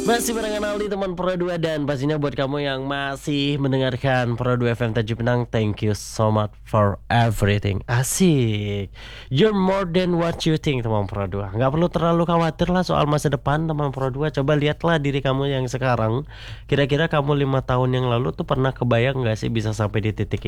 Masih barengan Aldi teman Pro 2, dan pastinya buat kamu yang masih mendengarkan Pro 2 FM Tanjung Pinang, thank you so much for everything. Asik. You're more than what you think teman Pro 2. Nggak perlu terlalu khawatir lah soal masa depan teman Pro 2. Coba lihatlah diri kamu yang sekarang. Kira-kira kamu 5 tahun yang lalu tuh pernah kebayang nggak sih bisa sampai di titik